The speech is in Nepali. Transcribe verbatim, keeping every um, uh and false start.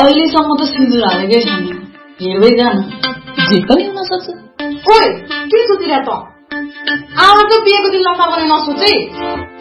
अहिलेसम्म त सिन्दुर हालेकै छैन, हेर्दै जान जे पनि हुन सक्छ। ओइ के सोचिरहेको त? आमाको बिहेको दिन लम्बा गर्ने नसोचे।